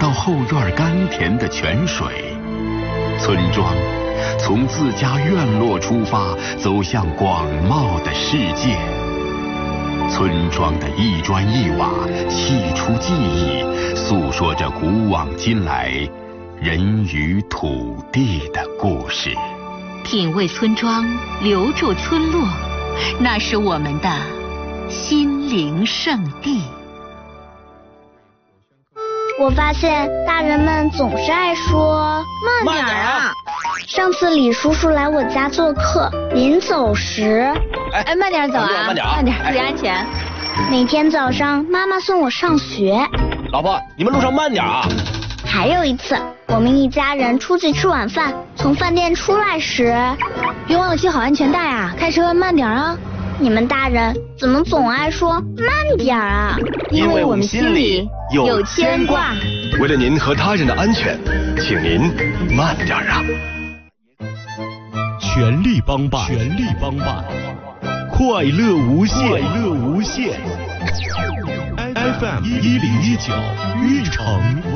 到后院甘甜的泉水。村庄从自家院落出发，走向广袤的世界。村庄的一砖一瓦砌出记忆，诉说着古往今来人与土地的故事。 品味村庄，留住村落，那是我们的心灵圣地。 我发现大人们总是爱说慢点啊。 上次李叔叔来我家做客，临走时， 慢点走啊，慢点，注意安全。 每天早上妈妈送我上学。 老婆，你们路上慢点啊。 还有一次，我们一家人出去吃晚饭，从饭店出来时， 别忘了系好安全带啊，开车慢点啊。 你们大人怎么总爱说慢点啊？ 因为我们心里有牵挂。 为了您和他人的安全，请您慢点啊。 全力帮办，全力帮办，快乐无限，快乐无限。FM 1019，玉城